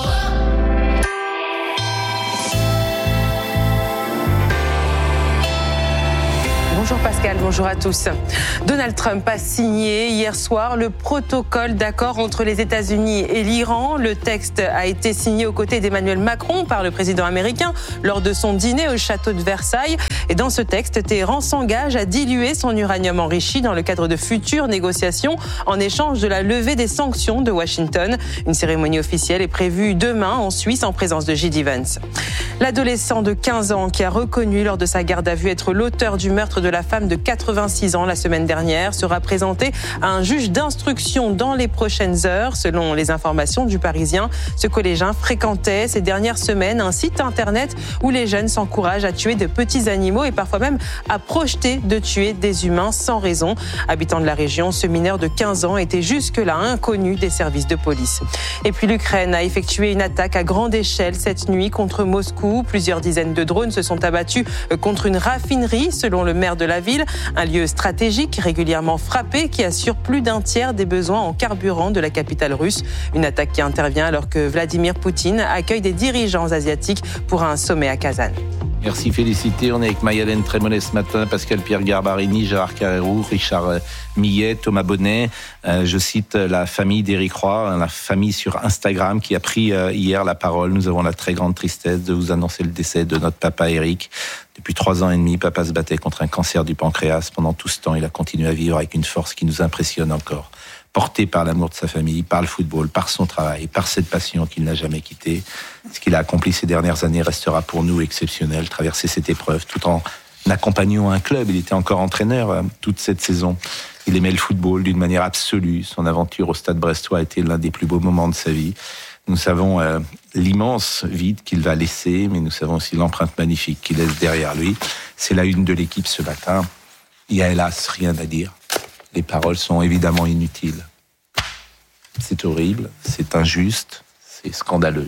Bonjour Pascal, bonjour à tous. Donald Trump a signé hier soir le protocole d'accord entre les États-Unis et l'Iran. Le texte a été signé aux côtés d'Emmanuel Macron par le président américain lors de son dîner au château de Versailles. Et dans ce texte, Téhéran s'engage à diluer son uranium enrichi dans le cadre de futures négociations en échange de la levée des sanctions de Washington. Une cérémonie officielle est prévue demain en Suisse en présence de J.D. Vance. L'adolescent de 15 ans qui a reconnu lors de sa garde à vue être l'auteur du meurtre de la femme de 86 ans la semaine dernière sera présenté à un juge d'instruction dans les prochaines heures. Selon les informations du Parisien, ce collégien fréquentait ces dernières semaines un site internet où les jeunes s'encouragent à tuer de petits animaux et parfois même à projeter de tuer des humains sans raison. Habitant de la région, ce mineur de 15 ans était jusque-là inconnu des services de police. Et puis l'Ukraine a effectué une attaque à grande échelle cette nuit contre Moscou. Plusieurs dizaines de drones se sont abattus contre une raffinerie, selon le maire de la ville, un lieu stratégique régulièrement frappé qui assure plus d'un tiers des besoins en carburant de la capitale russe. Une attaque qui intervient alors que Vladimir Poutine accueille des dirigeants asiatiques pour un sommet à Kazan. Merci, félicité. On est avec Mayalène Trémollet ce matin, Pascal-Pierre Garbarini, Gérard Carrérou, Richard Millet, Thomas Bonnet. Je cite la famille d'Éric Roy, la famille sur Instagram qui a pris hier la parole. Nous avons la très grande tristesse de vous annoncer le décès de notre papa Éric. Depuis 3 ans et demi, papa se battait contre un cancer du pancréas. Pendant tout ce temps, il a continué à vivre avec une force qui nous impressionne encore. Porté par l'amour de sa famille, par le football, par son travail, par cette passion qu'il n'a jamais quittée. Ce qu'il a accompli ces dernières années restera pour nous exceptionnel. Traverser cette épreuve tout en accompagnant un club. Il était encore entraîneur toute cette saison. Il aimait le football d'une manière absolue. Son aventure au Stade Brestois a été l'un des plus beaux moments de sa vie. Nous savons l'immense vide qu'il va laisser, mais nous savons aussi l'empreinte magnifique qu'il laisse derrière lui. C'est la une de l'équipe ce matin. Il n'y a hélas rien à dire. Les paroles sont évidemment inutiles. C'est horrible, c'est injuste, c'est scandaleux.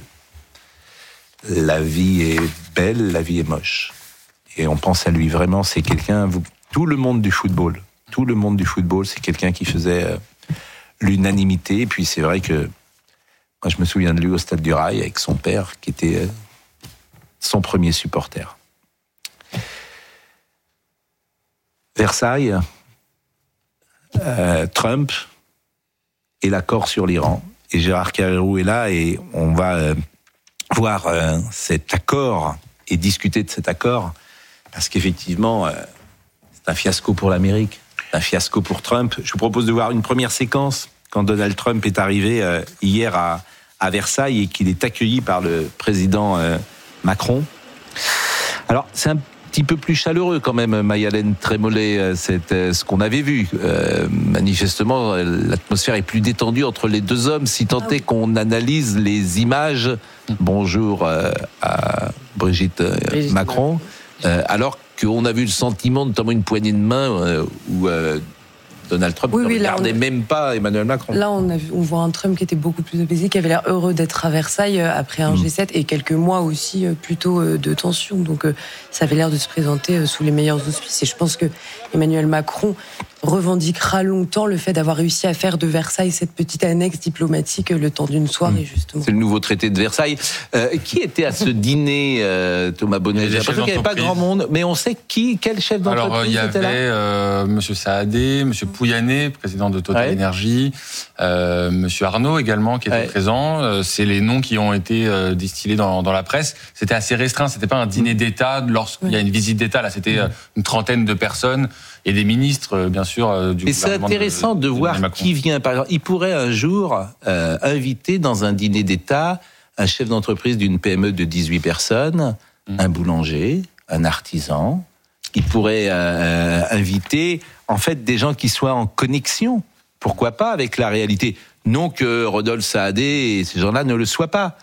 La vie est belle, la vie est moche. Et on pense à lui vraiment, c'est quelqu'un... Tout le monde du football, c'est quelqu'un qui faisait l'unanimité. Et puis c'est vrai que moi je me souviens de lui au Stade du Rail avec son père qui était son premier supporter. Versailles... Trump et l'accord sur l'Iran. Et Gérard Carrérou est là et on va voir cet accord et discuter de cet accord parce qu'effectivement, c'est un fiasco pour l'Amérique, un fiasco pour Trump. Je vous propose de voir une première séquence quand Donald Trump est arrivé hier à Versailles et qu'il est accueilli par le président Macron. Alors, c'est un petit peu plus chaleureux quand même, Mayalène Trémollet, c'est ce qu'on avait vu. Manifestement, l'atmosphère est plus détendue entre les deux hommes, si tant est qu'on analyse les images. Bonjour à Brigitte Macron. Alors qu'on a vu le sentiment, notamment une poignée de main, où Donald Trump ne regardait même pas Emmanuel Macron. Là, on voit un Trump qui était beaucoup plus apaisé, qui avait l'air heureux d'être à Versailles après un G7 et quelques mois aussi plutôt de tension. Donc, ça avait l'air de se présenter sous les meilleurs auspices. Et je pense que Emmanuel Macron revendiquera longtemps le fait d'avoir réussi à faire de Versailles cette petite annexe diplomatique le temps d'une soirée, justement. C'est le nouveau traité de Versailles. Qui était à ce dîner, Thomas Bonnet? J'ai l'impression qu'il n'y avait pas grand monde, mais on sait quel chef d'entreprise. Alors, il y avait M. Saadé, M. Pouyanné, président de Total Energy, M. Arnaud également, qui était présent. C'est les noms qui ont été distillés dans la presse. C'était assez restreint, c'était pas un dîner d'État. Lorsqu'il y a une visite d'État, là, c'était une trentaine de personnes. Et des ministres, bien sûr, du gouvernement. Et c'est intéressant de voir qui vient. Par exemple, il pourrait un jour inviter dans un dîner d'État un chef d'entreprise d'une PME de 18 personnes, un boulanger, un artisan. Il pourrait inviter, en fait, des gens qui soient en connexion. Pourquoi pas avec la réalité? Non que Rodolphe Saadé et ces gens-là ne le soient pas.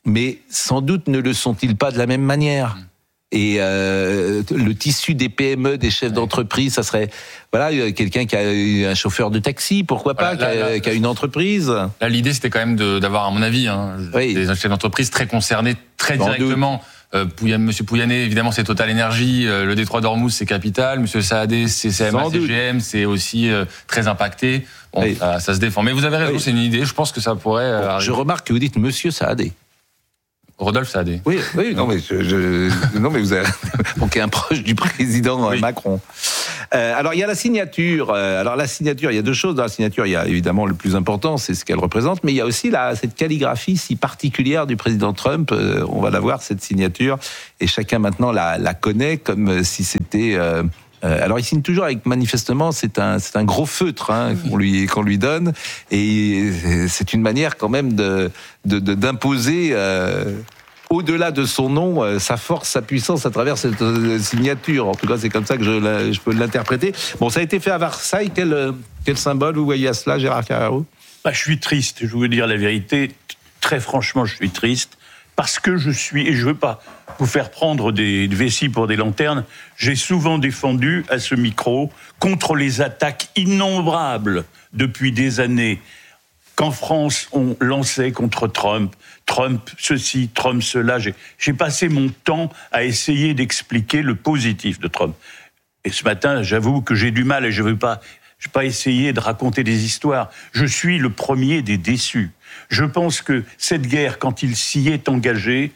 mais sans doute ne le sont-ils pas de la même manière. Et le tissu des PME, des chefs d'entreprise, ça serait quelqu'un qui a un chauffeur de taxi, pourquoi pas, qui a une entreprise. Là, l'idée, c'était quand même d'avoir, à mon avis, des chefs d'entreprise très concernés, très directement. Monsieur Pouyanné, évidemment, c'est Total Énergie. Le détroit d'Ormuz, c'est Capital. Monsieur Saadé, c'est CMA, CGM, c'est aussi très impacté. Bon, ça se défend. Mais vous avez raison, c'est une idée. Je pense que ça pourrait arriver. Je remarque que vous dites Monsieur Saadé. Rodolphe Saadé. Oui, non mais non mais vous avez donc un proche du président Macron. Alors il y a la signature. Alors la signature, il y a deux choses dans la signature. Il y a évidemment le plus important, c'est ce qu'elle représente, mais il y a aussi cette calligraphie si particulière du président Trump. On va la voir cette signature, et chacun maintenant la connaît comme si c'était. Alors il signe toujours avec, manifestement, c'est un gros feutre qu'on lui donne, et c'est une manière quand même d'imposer au-delà de son nom sa force, sa puissance à travers cette signature. En tout cas, c'est comme ça que je peux l'interpréter. Bon, ça a été fait à Versailles. Quel symbole vous voyez à cela, Gérard Carrero ? Je suis triste. Je vais vous dire la vérité. Très franchement, je suis triste. Parce que et je veux pas vous faire prendre des vessies pour des lanternes, j'ai souvent défendu à ce micro contre les attaques innombrables depuis des années qu'en France on lançait contre Trump ceci, Trump cela. J'ai passé mon temps à essayer d'expliquer le positif de Trump. Et ce matin, j'avoue que j'ai du mal et je vais pas essayer de raconter des histoires. Je suis le premier des déçus. Je pense que cette guerre, quand il s'y est engagé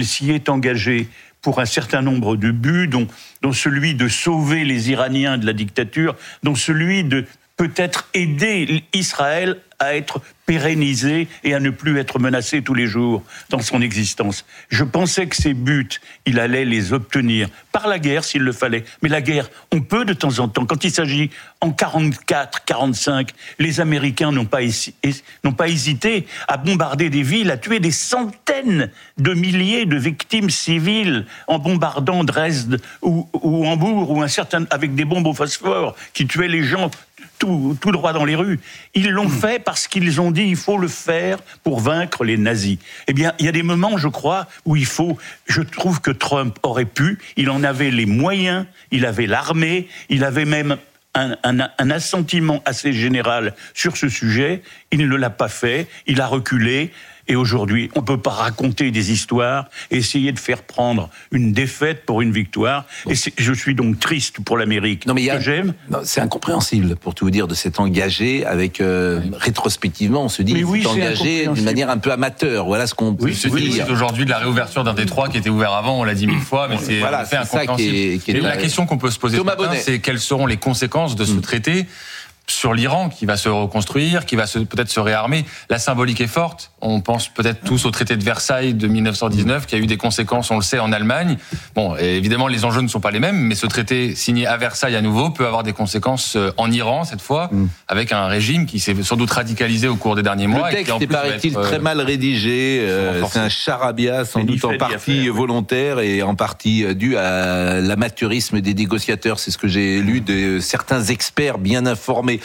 pour un certain nombre de buts, dont celui de sauver les Iraniens de la dictature, dont celui de peut-être aider Israël à être pérennisé et à ne plus être menacé tous les jours dans son existence. Je pensais que ces buts, il allait les obtenir par la guerre s'il le fallait. Mais la guerre, on peut de temps en temps, quand il s'agit en 44, 45, les Américains n'ont pas hésité à bombarder des villes, à tuer des centaines de milliers de victimes civiles en bombardant Dresde ou Hambourg avec des bombes au phosphore qui tuaient les gens tout droit dans les rues. Ils l'ont fait parce qu'ils ont dit il faut le faire pour vaincre les nazis. Eh bien, il y a des moments, je crois, où je trouve que Trump aurait pu, il en avait les moyens, il avait l'armée, il avait même un assentiment assez général sur ce sujet. Il ne l'a pas fait, il a reculé. Et aujourd'hui, on ne peut pas raconter des histoires, essayer de faire prendre une défaite pour une victoire. Et je suis donc triste pour l'Amérique, que j'aime. C'est incompréhensible, pour tout vous dire, de s'être engagé avec... rétrospectivement, on se dit qu'il s'est engagé d'une manière un peu amateur. Voilà ce qu'on peut se dire. C'est aujourd'hui de la réouverture d'un détroit qui était ouvert avant, on l'a dit 1000 fois, mais c'est fait incompréhensible. Et la question qu'on peut se poser ce matin, c'est quelles seront les conséquences de ce traité sur l'Iran, qui va se reconstruire, qui va peut-être se réarmer. La symbolique est forte. On pense peut-être tous au traité de Versailles de 1919, qui a eu des conséquences, on le sait, en Allemagne. Bon, évidemment, les enjeux ne sont pas les mêmes, mais ce traité signé à Versailles à nouveau peut avoir des conséquences en Iran, cette fois, avec un régime qui s'est sans doute radicalisé au cours des derniers mois. Le texte est, paraît-il, très mal rédigé. C'est un charabia, sans doute en partie volontaire et en partie dû à l'amateurisme des négociateurs. C'est ce que j'ai lu de certains experts bien informés.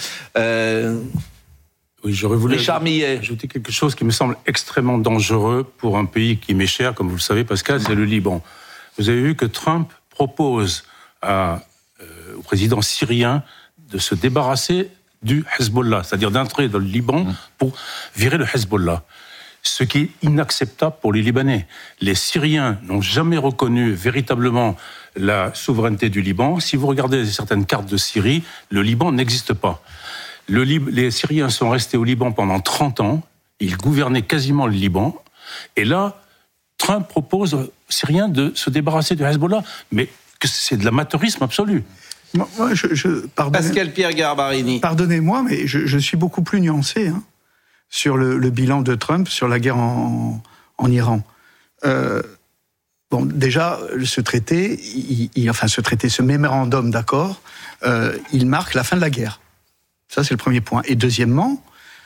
Oui, j'aurais voulu ajouter quelque chose qui me semble extrêmement dangereux pour un pays qui m'est cher, comme vous le savez, Pascal, c'est le Liban. Vous avez vu que Trump propose au président syrien de se débarrasser du Hezbollah, c'est-à-dire d'entrer dans le Liban pour virer le Hezbollah. Ce qui est inacceptable pour les Libanais. Les Syriens n'ont jamais reconnu véritablement la souveraineté du Liban. Si vous regardez certaines cartes de Syrie, le Liban n'existe pas. Les Syriens sont restés au Liban pendant 30 ans. Ils gouvernaient quasiment le Liban. Et là, Trump propose aux Syriens de se débarrasser du Hezbollah. Mais c'est de l'amateurisme absolu. Moi, Pascal Pierre Garbarini. Pardonnez-moi, mais je suis beaucoup plus nuancé sur le bilan de Trump sur la guerre en Iran. Bon, déjà, ce traité, ce mémorandum d'accord, il marque la fin de la guerre. Ça, c'est le premier point. Et deuxièmement,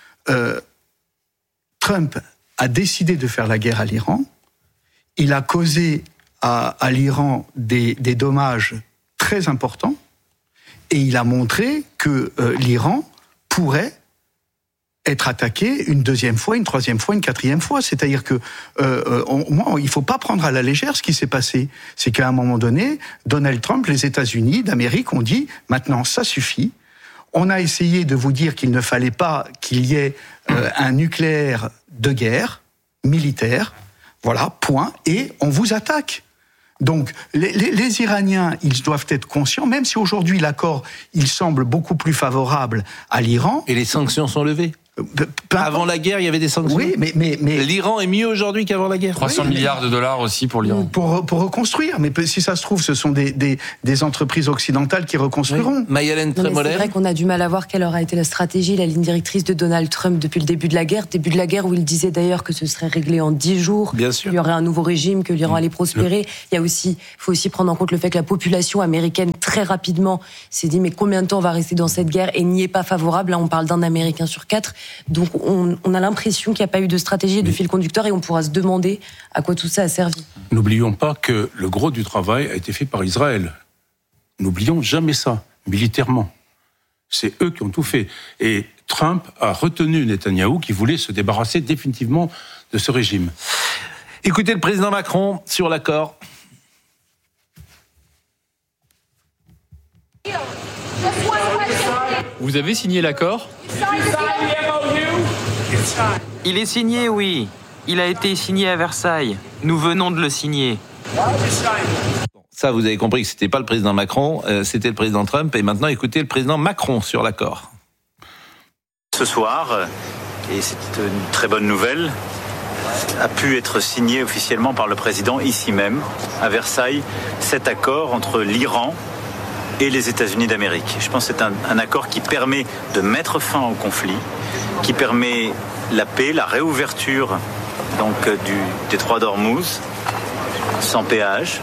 Trump a décidé de faire la guerre à l'Iran. Il a causé à l'Iran des dommages très importants. Et il a montré que l'Iran pourrait être attaqué une deuxième fois, une troisième fois, une quatrième fois. C'est-à-dire que il faut pas prendre à la légère ce qui s'est passé. C'est qu'à un moment donné, Donald Trump, les États-Unis d'Amérique ont dit maintenant ça suffit. On a essayé de vous dire qu'il ne fallait pas qu'il y ait un nucléaire de guerre militaire. Voilà, point. Et on vous attaque. Donc, les Iraniens, ils doivent être conscients, même si aujourd'hui l'accord, il semble beaucoup plus favorable à l'Iran. Et les sanctions sont levées. Avant la guerre, il y avait des sanctions. Oui, mais l'Iran est mieux aujourd'hui qu'avant la guerre. 300 milliards de dollars aussi pour l'Iran. Pour reconstruire. Mais si ça se trouve, ce sont des entreprises occidentales qui reconstruiront. Oui. Maï-Hélène Trémollet. C'est vrai qu'on a du mal à voir quelle aura été la stratégie, la ligne directrice de Donald Trump depuis le début de la guerre. Début de la guerre où il disait d'ailleurs que ce serait réglé en 10 jours. Bien sûr. Il y aurait un nouveau régime, que l'Iran allait prospérer. Il faut aussi prendre en compte le fait que la population américaine, très rapidement, s'est dit mais combien de temps on va rester dans cette guerre et n'y est pas favorable. Là, on parle d'un Américain sur 4. Donc, on a l'impression qu'il n'y a pas eu de stratégie et de fil conducteur et on pourra se demander à quoi tout ça a servi. N'oublions pas que le gros du travail a été fait par Israël. N'oublions jamais ça, militairement. C'est eux qui ont tout fait. Et Trump a retenu Netanyahou qui voulait se débarrasser définitivement de ce régime. Écoutez le président Macron sur l'accord. Vous avez signé l'accord ? Il est signé, oui. Il a été signé à Versailles. Nous venons de le signer. Ça, vous avez compris que c'était pas le président Macron, c'était le président Trump. Et maintenant, écoutez le président Macron sur l'accord. Ce soir, et c'est une très bonne nouvelle, a pu être signé officiellement par le président ici même, à Versailles, cet accord entre l'Iran et les États-Unis d'Amérique. Je pense que c'est un accord qui permet de mettre fin au conflit, qui permet la paix, la réouverture donc, du détroit d'Ormuz, sans péage,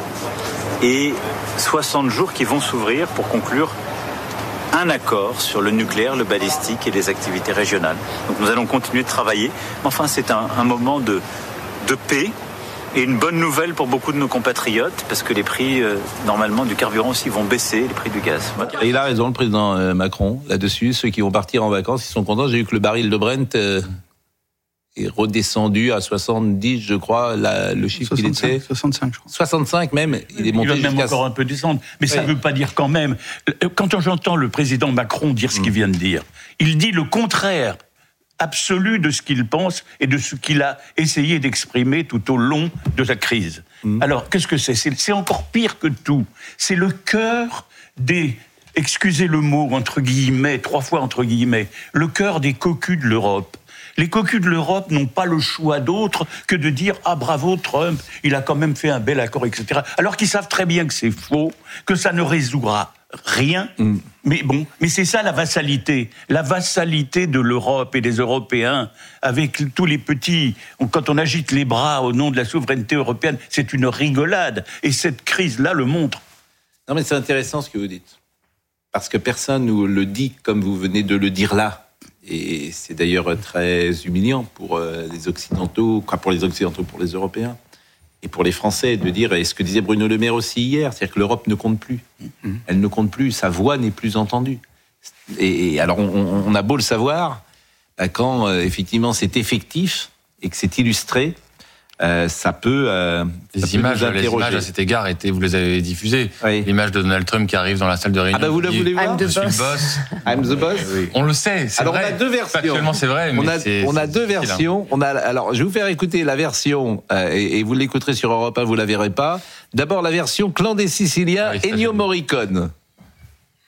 et 60 jours qui vont s'ouvrir pour conclure un accord sur le nucléaire, le balistique et les activités régionales. Donc nous allons continuer de travailler. Mais enfin, c'est un moment de paix et une bonne nouvelle pour beaucoup de nos compatriotes parce que les prix, normalement, du carburant aussi vont baisser, les prix du gaz. Voilà. Et il a raison, le président Macron, là-dessus. Ceux qui vont partir en vacances, ils sont contents. J'ai vu que le baril de Brent est redescendu à 70, je crois, le chiffre 65, qu'il était. 65, je crois. 65 même, il est monté il va même jusqu'à... encore un peu descendre. Mais ça ne veut pas dire quand même... Quand j'entends le président Macron dire ce qu'il vient de dire, il dit le contraire absolu de ce qu'il pense et de ce qu'il a essayé d'exprimer tout au long de la crise. Alors, qu'est-ce que c'est ? C'est encore pire que tout. C'est le cœur des... Excusez le mot, entre guillemets, 3 fois entre guillemets, le cœur des cocus de l'Europe. Les cocus de l'Europe n'ont pas le choix d'autre que de dire « Ah, bravo Trump, il a quand même fait un bel accord, etc. » Alors qu'ils savent très bien que c'est faux, que ça ne résoudra rien. Mais bon, mais c'est ça la vassalité de l'Europe et des Européens avec tous les petits. Quand on agite les bras au nom de la souveraineté européenne, c'est une rigolade. Et cette crise-là le montre. Non mais c'est intéressant ce que vous dites. Parce que personne nous le dit comme vous venez de le dire là. Et c'est d'ailleurs très humiliant pour les Occidentaux, pour les Européens et pour les Français de dire, et ce que disait Bruno Le Maire aussi hier, c'est-à-dire que l'Europe ne compte plus. Elle ne compte plus, sa voix n'est plus entendue. Et alors on a beau le savoir, quand effectivement c'est effectif et que c'est illustré, ça peut les images à cet égard vous les avez diffusées. Oui. L'image de Donald Trump qui arrive dans la salle de réunion. Ah bah vous la voulez voir ? Je suis le boss. I'm the boss. Oui. On le sait, c'est alors vrai. On a deux versions. Factuellement c'est vrai, mais on a deux versions. Alors je vais vous faire écouter la version et vous l'écouterez sur Europe 1, vous la verrez pas. D'abord la version clan des Siciliens, Ennio Morricone.